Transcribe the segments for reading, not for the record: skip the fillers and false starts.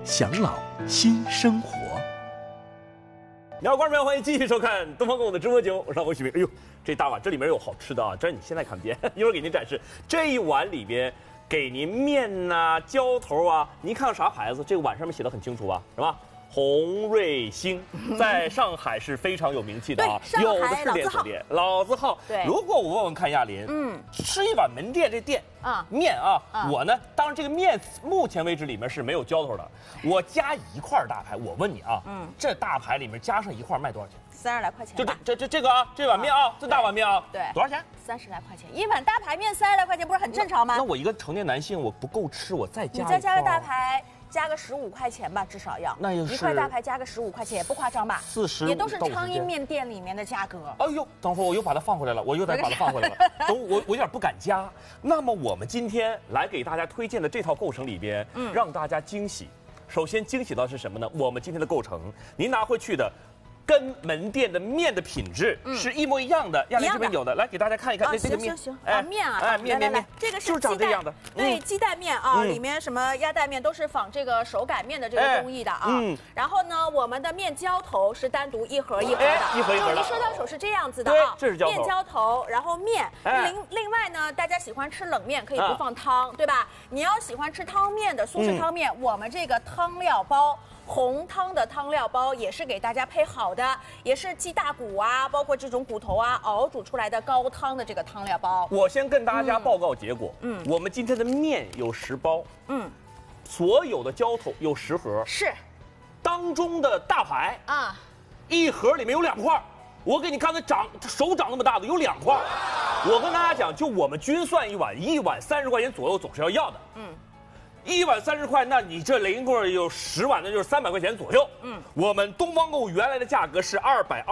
享老新生活。你好，观众朋友，欢迎继续收看东方购物的直播节目，我是老许明。哎呦，这大碗这里面有好吃的啊，这你现在看不见，一会儿给您展示。这一碗里边给您面呐、浇头啊，您看到啥牌子？这个碗上面写的很清楚吧，是吧？红瑞星在上海是非常有名气的啊，有的是连锁店，老字号。对，如果我问问看亚林，吃一碗门店这店面啊，我呢，当然这个面目前为止里面是没有浇头的，我加一块大排，我问你啊，这大排里面加上一块卖多少钱 ？30来块钱。 就这个啊，这碗面啊，这大碗面啊， 对， 多少钱 ？30来块钱，一碗大排面30来块钱，不是很正常吗？ 那我一个成年男性，我不够吃，我再加， 你再加个大排。加个15块钱吧，至少要。 那也是一块大排加个15块钱，也不夸张吧 ？40， 也都是昌邑面店里面的价格。 哎呦，等会儿我又把它放回来了，我又得把它放回来了。等我有点不敢加。那么我们今天来给大家推荐的这套构成里边，让大家惊喜。首先惊喜到是什么呢？我们今天的构成，您拿回去的。跟门店的面的品质是一模一样的，亚林这边有的，来给大家看一看这个面。 行，面啊， 面， 这个是就是长这样的， 对，鸡蛋面啊，里面什么鸭蛋面都是仿这个手擀面的这个工艺的啊。然后呢，我们的面浇头是单独一盒一盒的， 一盒一盒的。 一收到手是这样子的啊， 这是浇头。 面浇头，然后面。另外呢，大家喜欢吃冷面可以不放汤，对吧？你要喜欢吃汤面的苏式汤面，我们这个汤料包。红汤的汤料包也是给大家配好的，也是鸡大骨啊，包括这种骨头啊熬煮出来的高汤的这个汤料包。 我先跟大家报告结果，我们今天的面有10包，所有的浇头有10盒， 是， 当中的大排啊，一盒里面有2块，我给你看看手掌那么大的有2块，我跟大家讲，就我们均算一碗30块钱左右总是要要的，一碗30块，那你这雷棍有10碗，那就是300块钱左右。我们东方购物原来的价格是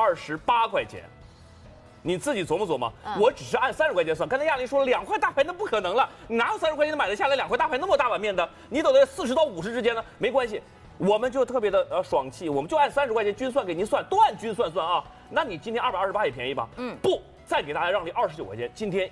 228块钱，你自己琢磨琢磨。我只是按30块钱算，刚才亚林说了2块大排那不可能了，你哪有30块钱能买得下来2块大排那么大碗面的？你都得40到50之间呢，没关系，我们就特别的爽气，我们就按30块钱均算给您算，都按均算算啊。那你今天228也便宜吧？不，再给大家让利29块钱，今天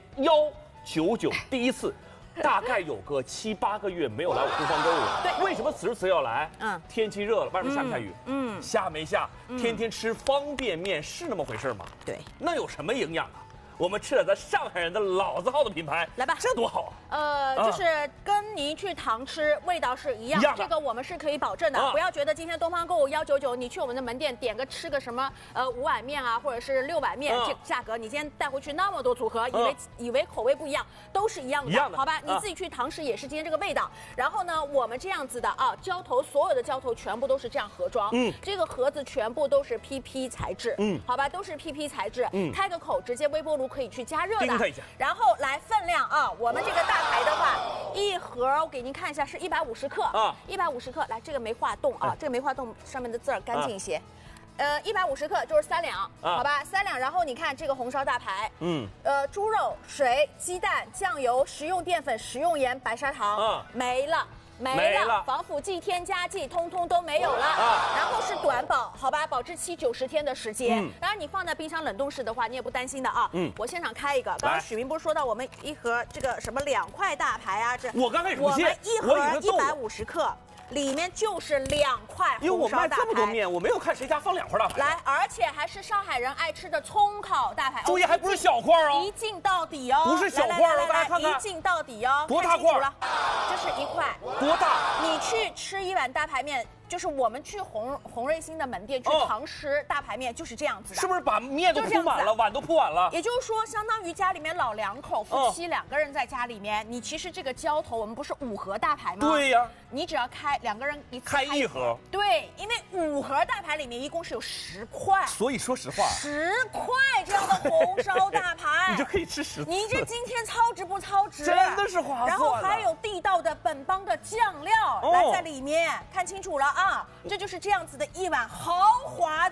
199第一次。大概有个7、8个月没有来我东方购物了。对，为什么此时此刻要来？天气热了，外面下没下雨？下没下？天天吃方便面是那么回事吗？ 对， 那有什么营养啊？我们吃了咱上海人的老字号的品牌， 来吧， 这多好啊！就是跟您去堂吃味道是一样，这个我们是可以保证的。不要觉得今天东方购物199，你去我们的门店点个吃个什么5碗面啊，或者是6碗面，这价格你今天带回去那么多组合，以为口味不一样，都是一样的，好吧？你自己去堂食也是今天这个味道。然后呢，我们这样子的啊，浇头所有的浇头全部都是这样盒装，这个盒子全部都是 PP 材质，好吧，都是 PP 材质，开个口直接微波炉可以去加热的。然后来分量啊，我们这个大排的话，一盒我给您看一下是150克啊，150克。来，这个没画洞啊，这个没画洞，上面的字儿干净一些。150克就是3两，好吧，3两。然后你看这个红烧大排，猪肉、水、鸡蛋、酱油、食用淀粉、食用盐、白砂糖，没了。防腐剂、添加剂通通都没有了然后是短保，好吧，保质期90天的时间。当然你放在冰箱冷冻室的话，你也不担心的啊。我现场开一个。刚刚许明不是说到我们一盒这个什么2块大排啊？这我刚开始不信， 我们一盒150克。里面就是2块红烧大排， 因为我卖这么多面，我没有看谁家放2块大排。 来，而且还是上海人爱吃的葱烤大排， 注意还不是小块哦， 一镜到底哦， 不是小块哦，大家看看， 一镜到底哦， 多大块了？这是1块， 多大？ 你去吃一碗大排面。就是我们去红瑞星的门店去堂食大排面就是这样子的， 是不是把面都铺满了，碗都铺完了？ 也就是说，相当于家里面老2口夫妻2个人在家里面，你其实这个浇头我们不是5盒大排吗？ 对呀， 你只要开2个人开1盒， 对，因为5盒大排里面一共是有10块， 所以说实话 ，10块这样的红烧大排， 你就可以吃10次。 你这今天操值不操值？ 真的是划算。 然后还有地道的本帮的酱料来在里面，看清楚了啊，这就是这样子的一碗豪华的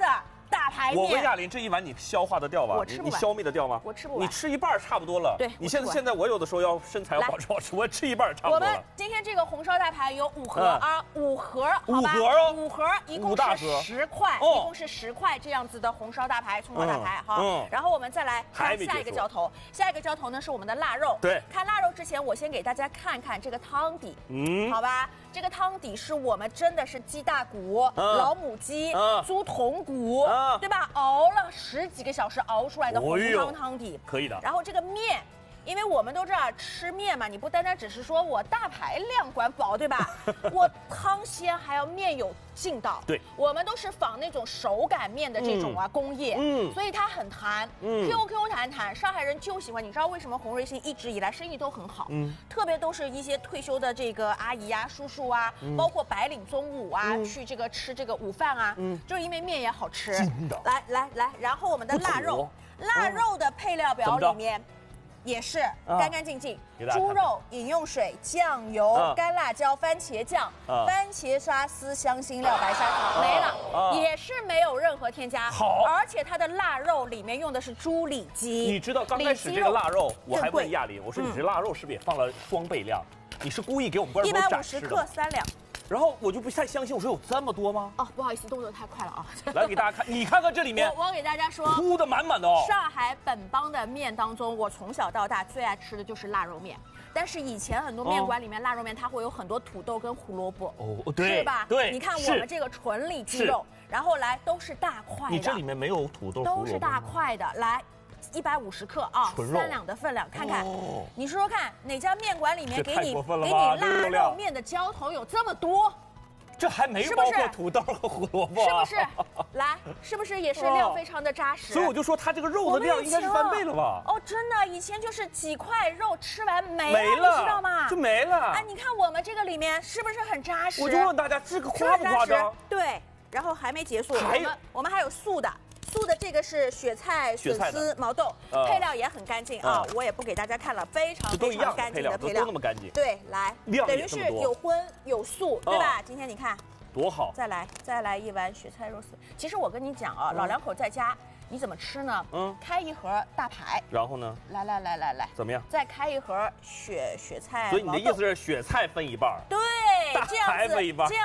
大排面。 我问亚林，这一碗你消化得掉吧？ 我吃不完。 你消灭得掉吗？ 我吃不完。 你吃一半差不多了。 对， 你现在我有的时候要身材要保持好吃，我吃一半差不多了。 我们今天这个红烧大排有5盒啊，5盒，好吧？5盒，一共是10块，一共是10块这样子的红烧大排、葱烧大排哈。然后我们再来看下一个浇头，下一个浇头呢是我们的腊肉。 对， 看腊肉之前，我先给大家看看这个汤底，好吧？这个汤底是我们真的是鸡大骨、老母鸡、猪筒骨，对吧？熬了10几个小时熬出来的红汤汤底， 可以的。 然后这个面。因为我们都知道吃面嘛，你不单单只是说我大排量管饱，对吧？我汤鲜还要面有劲道。 对， 我们都是仿那种手擀面的这种工艺，所以它很弹，QQ 弹弹。上海人就喜欢，你知道为什么洪瑞兴一直以来生意都很好？特别都是一些退休的这个阿姨啊、叔叔啊，包括白领中午啊，去这个吃这个午饭啊，就是因为面也好吃。 真的。 来，然后我们的腊肉，腊肉的配料表里面。也是干干净净，猪肉、饮用水、酱油、干辣椒、番茄酱、番茄沙司、香辛料、白砂糖没了，也是没有任何添加。 好， 而且它的腊肉里面用的是猪里脊。 你知道刚开始这个腊肉，我还问亚林，我说你这腊肉是不是也放了双倍量？你是故意给我们观众展示的 ？150克3两。 然后我就不太相信，我说有这么多吗？ 哦，不好意思，动作太快了啊！ 来给大家看，你看看这里面， 我给大家说， 铺的满满的哦。 上海本帮的面当中，我从小到大最爱吃的就是腊肉面。但是以前很多面馆里面腊肉面，它会有很多土豆跟胡萝卜， 对， 是吧？ 对， 你看我们这个纯里脊肉，然后来都是大块的， 你这里面没有土豆， 都是大块的，来。150克啊，3两的分量，看看，你说说看，哪家面馆里面给你腊肉面的浇头有这么多？ 这还没包括土豆和胡萝卜， 是不是？来，是不是也是量非常的扎实？ 所以我就说它这个肉的量应该是翻倍了吧？ 哦，真的，以前就是几块肉吃完没了，你知道吗？ 就没了。 哎，你看我们这个里面是不是很扎实？ 我就问大家，这个夸不夸张？ 对，然后还没结束，我们还有素的。素的这个是雪菜、笋丝、毛豆，配料也很干净啊，我也不给大家看了，非常干净的配料， 都那么干净。 对，来，等于是有荤有素，对吧？今天你看多好， 再来一碗雪菜肉丝。其实我跟你讲啊，老两口在家。你怎么吃呢？开一盒大排， 然后呢？ 来， 怎么样？ 再开一盒雪菜。 所以你的意思是雪菜分一半？ 对，这样子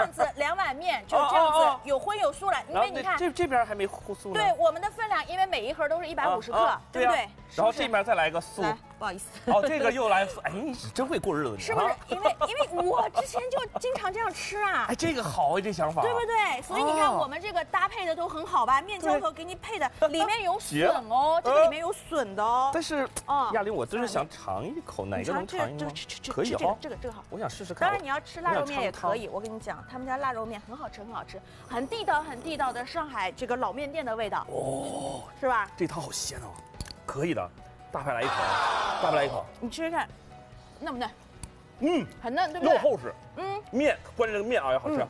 2碗面就这样子有荤有素了。因为你看这边还没素呢。 对，我们的分量，因为每一盒都是150克，对不对？ 然后这边再来个素。 不好意思。 哦，这个又来素，哎，你真会过日子， 是不是？因为我之前就经常这样吃啊。 哎，这个好，这想法， 对不对？所以你看我们这个搭配的都很好吧？面浇头给你配的。里面有笋哦，这个里面有笋的哦。 但是，亚林，我真是想尝一口，哪个能尝一口？可以啊， 这个好。 我想试试看。 当然你要吃腊肉面也可以，我跟你讲，他们家腊肉面很好吃，很地道的上海这个老面店的味道。哦，是吧？ 这汤好鲜哦，可以的。大排来一口， 你吃吃看，嫩不嫩？很嫩，对不对？肉厚实。面，关键这个面啊要好吃。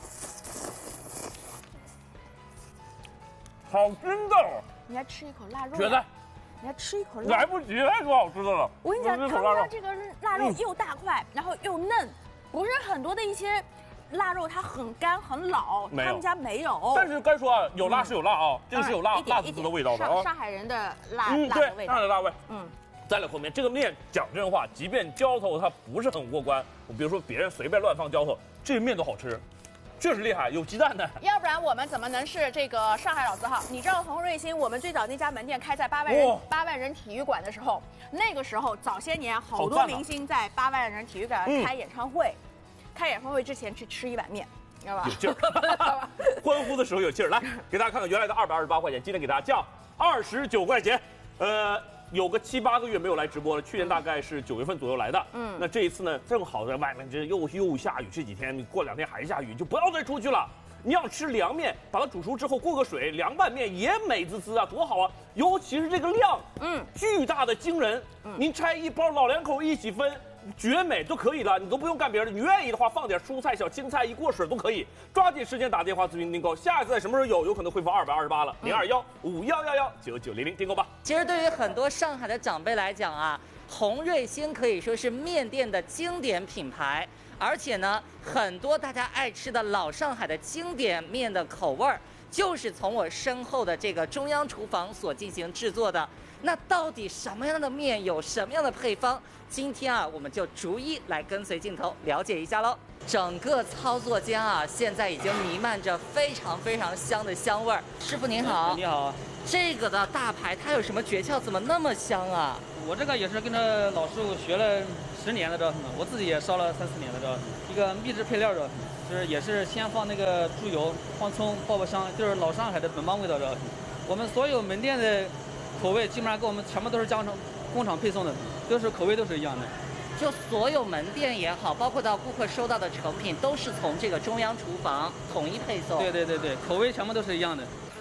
好筋道！ 你还吃一口腊肉？ 雪菜， 你还吃一口？ 来不及，太多好吃的了。 我跟你讲，他们家这个腊肉又大块，然后又嫩，不是很多的一些腊肉它很干很老，他们家没有。 但是该说啊，有辣是有辣啊，这个是有辣子的味道的啊。 上海人的辣的味道。 上海的辣味。再来后面这个面，讲真话，即便浇头它不是很过关，比如说别人随便乱放浇头，这个面都好吃。确实厉害，有鸡蛋的。要不然我们怎么能是这个上海老字号？你知道洪瑞兴，我们最早那家门店开在8万人体育馆的时候，那个时候早些年好多明星在8万人体育馆开演唱会，开演唱会之前去吃一碗面，知道吧？ 有劲儿，欢呼的时候有劲儿。来，给大家看看原来的228块钱，今天给大家降29块钱。有个7、8个月没有来直播了，去年大概是9月份左右来的。那这一次呢，正好在外面这又下雨，这几天过2天还下雨，就不要再出去了。你要吃凉面，把它煮熟之后过个水，凉拌面也美滋滋啊，多好啊！尤其是这个量，巨大的惊人。您拆一包，老两口一起分。绝美都可以了，你都不用干别的，你愿意的话放点蔬菜、小青菜一过水都可以。抓紧时间打电话咨询订购，下一次在什么时候有可能恢复228了，0215119900订购吧。 其实对于很多上海的长辈来讲啊，洪瑞兴可以说是面店的经典品牌，而且呢，很多大家爱吃的老上海的经典面的口味儿， 就是从我身后的这个中央厨房所进行制作的。那到底什么样的面有什么样的配方？今天啊，我们就逐一来跟随镜头了解一下喽。整个操作间啊，现在已经弥漫着非常非常香的香味儿。师傅您好， 你好。 这个的大排它有什么诀窍？怎么那么香啊？ 我这个也是跟着老师傅学了10年的，我自己也烧了3、4年的，一个秘制配料的，就是也是先放那个猪油、放葱爆爆香，就是老上海的本帮味道的。我们所有门店的口味基本上跟我们全部都是工厂配送的，就是口味都是一样的。 就所有门店也好，包括到顾客收到的成品，都是从这个中央厨房统一配送。 对，口味全部都是一样的。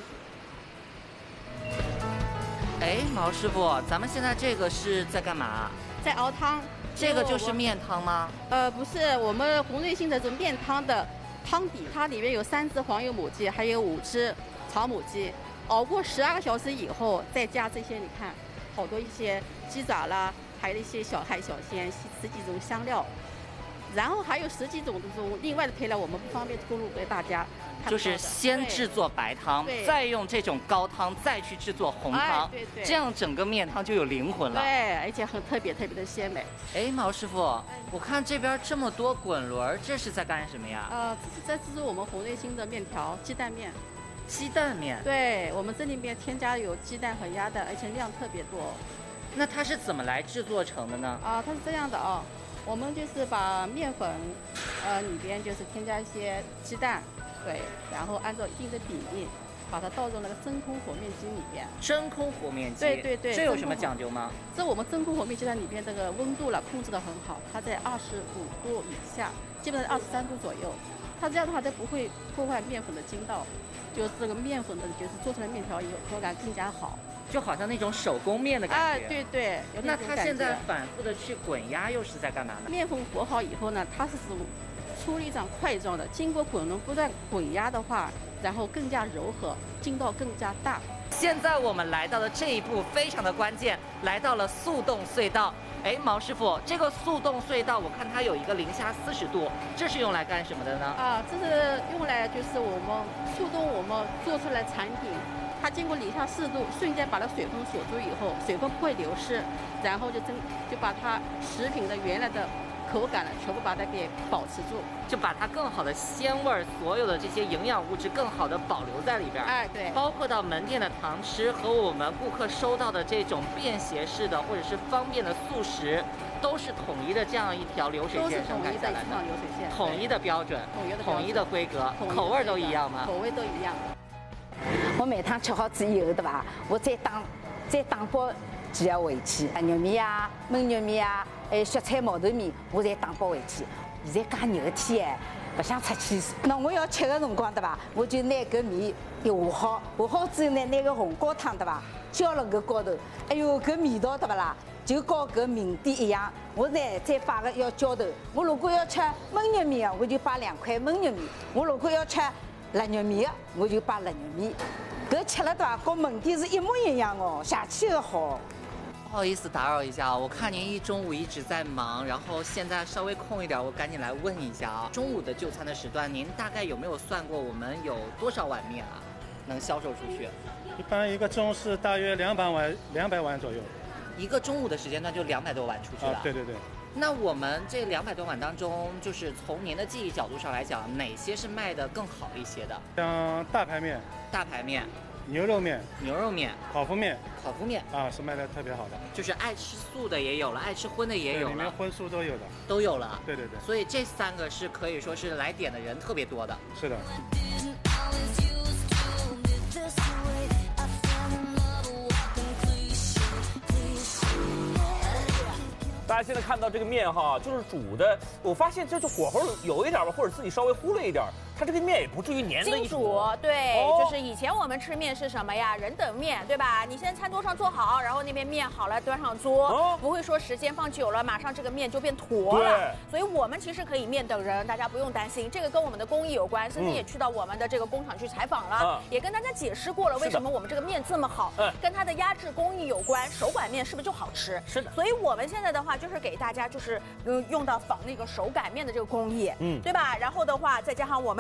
哎，毛师傅，咱们现在这个是在干嘛？ 在熬汤。 这个就是面汤吗？ 不是，我们红瑞星的是面汤的汤底，它里面有3只黄油母鸡，还有5只草母鸡，熬过12个小时以后，再加这些，你看，好多一些鸡爪啦，还有一些小海小鲜10几种香料，然后还有10几种这种另外的配料，我们不方便公布给大家。 就是先制作白汤，再用这种高汤再去制作红汤， 对， 这样整个面汤就有灵魂了。 对，而且很特别的鲜美。 哎，毛师傅，我看这边这么多滚轮，这是在干什么呀？ 这是我们红瑞星的面条，鸡蛋面。 鸡蛋面？ 对，我们这里面添加有鸡蛋和鸭蛋，而且量特别多。 那它是怎么来制作成的呢？ 它是这样的啊，我们就是把面粉，里边就是添加一些鸡蛋。对，然后按照一定的比例，把它倒入那个真空和面机里边。 真空和面机。 对， 这有什么讲究吗？ 这我们真空和面机在里边这个温度了控制得很好，它在25度以下，基本上23度左右。它这样的话，它不会破坏面粉的筋道，就是这个面粉的，就是做出来面条以后口感更加好， 就好像那种手工面的感觉。 对，有那种感觉。 那它现在反复的去滚压，又是在干嘛呢？ 面粉和好以后呢，它是这种粗粒状、块状的，经过滚轮不断滚压的话，然后更加柔和，筋道更加大。 现在我们来到的这一步非常的关键，来到了速冻隧道。哎，毛师傅，这个速冻隧道我看它有一个零下40度，这是用来干什么的呢？ 这是用来就是我们速冻我们做出来产品，它经过零下4度，瞬间把那水分锁住以后，水分不会流失，然后就把它食品的原来的口感了，全部把它给保持住， 就把它更好的鲜味儿，所有的这些营养物质更好的保留在里边。 对， 包括到门店的堂吃和我们顾客收到的这种便携式的或者是方便的速食，都是统一的这样一条流水线上改下来的， 流水线， 统一的标准，统一的规格，口味都一样吗？ 口味都一样。 我每趟吃好之以后，对吧？我再打包几样回去，肉面啊、焖肉面啊，还有雪菜毛豆面，我再打包回去。现在介热天哎，不想出去。那我要吃的辰光，对吧？我就拿搿面一和好之后呢，拿个红高汤，对吧？浇了搿高头，哎呦，搿味道对不啦？就跟搿名店一样。我呢再摆个要浇头。我如果要吃焖肉面啊，我就摆2块焖肉面；我如果要吃辣肉面啊，我就摆辣肉面。搿吃了对吧？跟门店是一模一样哦，下去的好。 不好意思打扰一下啊，我看您一中午一直在忙，然后现在稍微空一点，我赶紧来问一下啊，中午的就餐的时段，您大概有没有算过我们有多少碗面啊，能销售出去？ 一般一个中式大约200碗左右。 一个中午的时间段就200多碗出去了。 对。 那我们这200多碗当中，就是从您的技艺角度上来讲，哪些是卖的更好一些的？ 像大排面、牛肉面、烤麸面是卖的特别好的。 就是爱吃素的也有了，爱吃荤的也有了， 里面荤素都有的。 都有了。 对。 所以这3个是可以说是来点的人特别多的。 是的。 大家现在看到这个面哈，就是煮的，我发现这就火候有一点吧，或者自己稍微忽略一点，它这个面也不至于粘在一起。 精煮，对，就是以前我们吃面是什么呀？人等面，对吧？你先餐桌上做好，然后那边面好了端上桌，不会说时间放久了，马上这个面就变坨了。所以我们其实可以面等人，大家不用担心。这个跟我们的工艺有关，曾经也去到我们的这个工厂去采访了，也跟大家解释过了为什么我们这个面这么好，跟它的压制工艺有关。手擀面是不是就好吃？ 是的。 所以我们现在的话就是给大家就是用到仿那个手擀面的这个工艺，对吧？然后的话再加上我们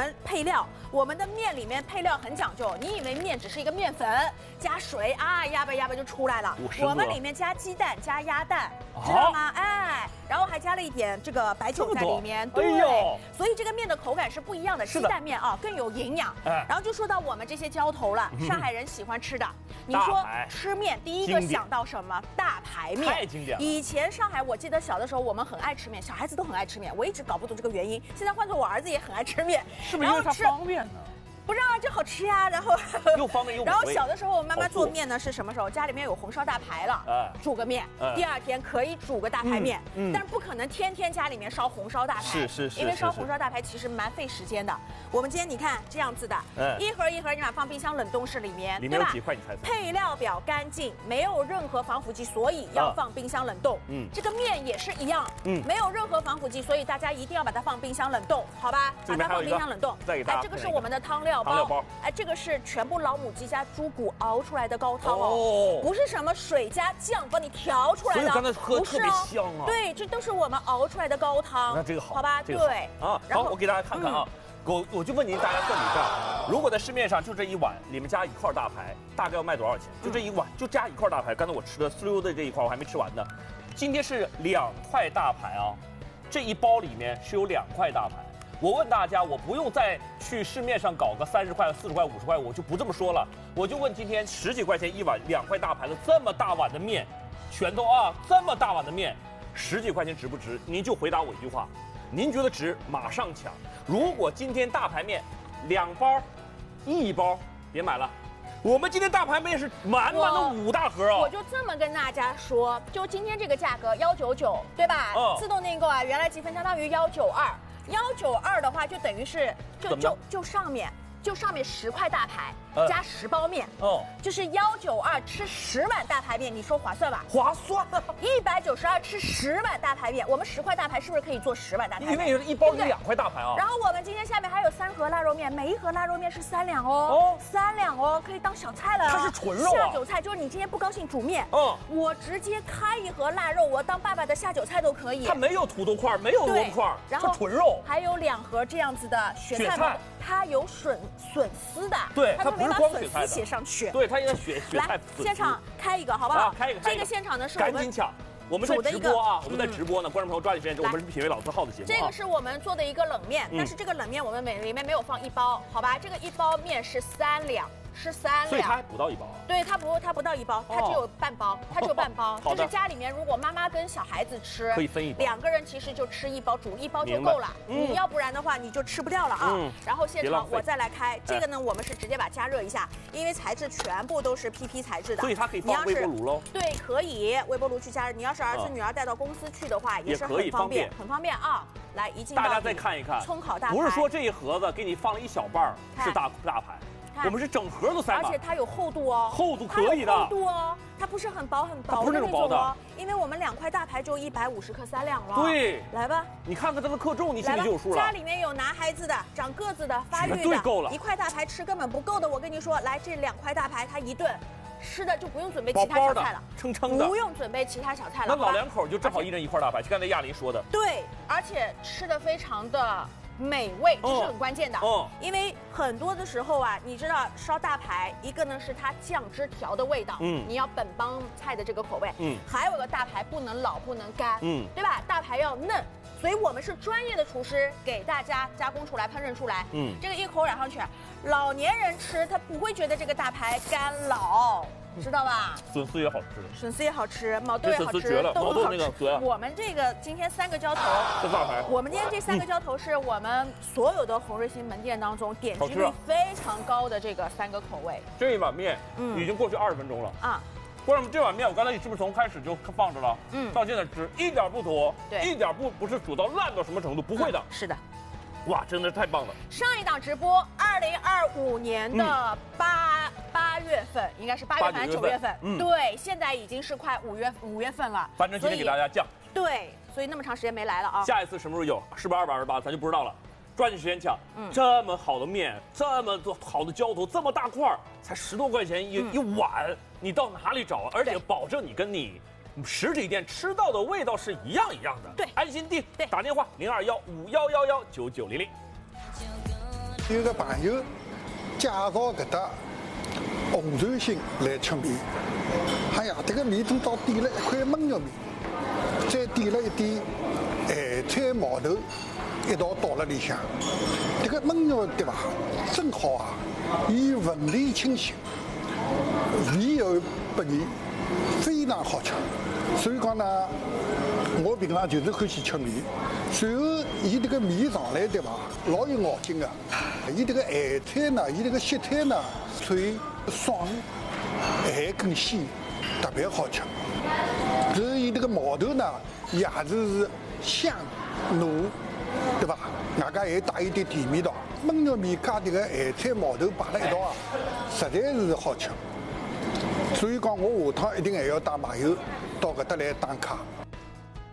们配料，我们的面里面配料很讲究。你以为面只是一个面粉加水啊，压吧压吧就出来了？我们里面加鸡蛋、加鸭蛋，知道吗？哎，然后还加了一点这个白酒在里面，对，所以这个面的口感是不一样的。鸡蛋面啊更有营养。然后就说到我们这些浇头了，上海人喜欢吃的，你说吃面第一个想到什么？大排面， 太经典了。 以前上海我记得小的时候我们很爱吃面，小孩子都很爱吃面，我一直搞不懂这个原因。现在换做我儿子也很爱吃面， 是不是因为它方便呢？ 不知道啊，就好吃呀。然后又方便又美味。 然后小的时候，我妈妈做面呢是什么时候？家里面有红烧大排了，煮个面，第二天可以煮个大排面，但是不可能天天家里面烧红烧大排， 是， 因为烧红烧大排其实蛮费时间的。我们今天你看这样子的，一盒一盒，你把放冰箱冷冻室里面， 里面有几块你猜猜？ 配料表干净，没有任何防腐剂，所以要放冰箱冷冻。这个面也是一样，没有任何防腐剂，所以大家一定要把它放冰箱冷冻，好吧？把它放冰箱冷冻。哎，这个是我们的汤料包。哎，这个是全部老母鸡加猪骨熬出来的高汤哦，不是什么水加酱帮你调出来的， 所以刚才喝特别香啊。 对，这都是我们熬出来的高汤。 那这个好， 好吧？对啊，好，我给大家看看啊，我就问您，大家算笔账，如果在市面上就这一碗里面加一块大排，大概要卖多少钱？就这一碗就加一块大排，刚才我吃的呲溜的这一块我还没吃完呢，今天是2块大排啊，这一包里面是有2块大排。我问大家，我不用再去市面上搞个30块、40块、50块，我就不这么说了。我就问今天10几块钱一碗2块大排的这么大碗的面，全都这么大碗的面，10几块钱值不值？您就回答我一句话，您觉得值，马上抢。如果今天大排面2包，1包，别买了。我们今天大排面是满满的5大盒啊！ 我就这么跟大家说，就今天这个价格199，对吧？自动订购啊，原来积分相当于192，192的话就等于是就上面10块大排加10包面，就是192吃10碗大排面，你说划算吧？ 划算。 192吃10碗大排面，我们10块大排是不是可以做10碗大排面？ 因为一包有2块大排啊。 然后我们今天下面还有3盒腊肉面，每一盒腊肉面是3两哦，3两哦，可以当小菜了。 它是纯肉下酒菜，就是你今天不高兴煮面，我直接开一盒腊肉，我当爸爸的下酒菜都可以。 它没有土豆块，没有萝卜块， 然后纯肉。 还有2盒这样子的雪菜，它有笋丝的， 对， 它没把笋丝写上去， 对，它应该雪菜。 来，现场开一个好不好？ 开一个。 这个现场呢是我们赶紧抢，我们在直播啊，我们在直播呢，观众朋友抓紧时间，我们是品味老字号的节目。 这个是我们做的一个冷面，但是这个冷面我们里面没有放1包，好吧？这个1包面是3两。是3两， 所以它还不到1包。 对，它不到1包，它只有半包，就是家里面如果妈妈跟小孩子吃， 可以分1包 ，2个人其实就吃1包，煮1包就够了。你要不然的话你就吃不掉了啊。然后现场我再来开这个呢，我们是直接把加热一下，因为材质全部都是 PP 材质的， 所以它可以放微波炉喽。 对，可以微波炉去加热。你要是儿子女儿带到公司去的话，也是很方便，很方便啊。来，一进大家再看一看， 葱烤大排， 不是说这一盒子给你放了一小半是大排。我们是整盒都塞满， 而且它有厚度哦， 厚度可以的， 厚度哦，它不是很薄的那种哦，因为我们2块大排就150克3两了。 对， 来吧， 你看看它的克重，你心里就有数了。 家里面有拿孩子的、长个子的、发育的， 对，够了。 1块大排吃根本不够的，我跟你说，来这2块大排，它一顿吃的就不用准备其他小菜了， 撑的， 不用准备其他小菜了。 那老2口就正好1人1块大排，就刚才亚玲说的。 对，而且吃的非常的美味，这是很关键的。因为很多的时候啊，你知道烧大排，一个呢是它酱汁调的味道，你要本帮菜的这个口味，还有个大排不能老不能干，对吧？大排要嫩，所以我们是专业的厨师给大家加工出来、烹饪出来。这个一口咬上去，老年人吃他不会觉得这个大排干老。知道吧？ 笋丝也好吃， 笋丝也好吃，毛豆也好吃， 都很好吃。 我们这个今天3个浇头， 这大排， 我们今天这3个浇头是我们所有的红瑞星门店当中点击率非常高的这个3个口味。 这一碗面，已经过去20分钟了啊！观众们，这碗面我刚才是不是从开始就放着了？到现在吃一点不坨，一点不是煮到烂到什么程度，不会的。 是的。 哇，真的是太棒了！ 上一档直播，2025年的8月份，应该是8月份还是9月份？对，现在已经是快5月份了。 反正今天给大家降。 对，所以那么长时间没来了啊。 下一次什么时候有？是不是228？咱就不知道了。抓紧时间抢！这么好的面，这么多好的浇头，这么大块，才10多块钱一碗，你到哪里找？而且保证你跟你实体店吃到的味道是一样的。 对， 安心订，打电话0215119990。 有个朋友介绍搿搭红船星来吃面，哎呀，这个面中倒点了一块焖肉面，再点了一点菜毛头，一道倒了里向。这个焖肉对吧？真好啊，伊纹理清晰，味又不腻，非常好吃。所以讲呢，我平常就是欢喜吃面。随后伊这个面上来对吧，老有咬劲的。伊这个咸菜呢，伊这个咸菜呢，脆爽，咸跟鲜，特别好吃。就是伊这个毛头呢，也是香浓，对吧？外加还带一点甜味道。焖肉面加这个咸菜毛头摆在一道啊，实在是好吃。所以讲，我下趟一定还要带朋友到搿搭来打卡。